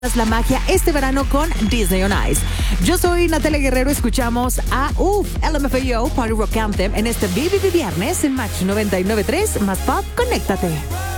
La magia este verano con Disney on Ice. Yo soy Natalia Guerrero, escuchamos a LMFAO Party Rock Anthem en este BBB Viernes en Match 99.3 más Pop, conéctate.